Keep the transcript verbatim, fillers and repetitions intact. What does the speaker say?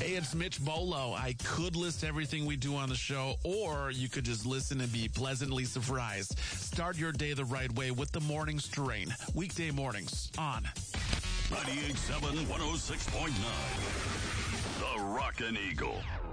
Hey, it's Mitch Bolo. I could list everything we do on the show, or you could just listen and be pleasantly surprised. Start your day the right way with the Morning Strain. Weekday mornings on ninety-eight point seven, one oh six point nine. The Rockin' Eagle.